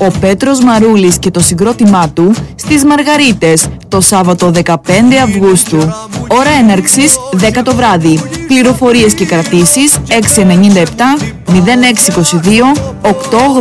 ο Πέτρος Μαρούλης και το συγκρότημά του στις Μαργαρίτες το Σάββατο 15 Αυγούστου. Ώρα έναρξης 10 το βράδυ. Πληροφορίες και κρατήσεις 697 0622 880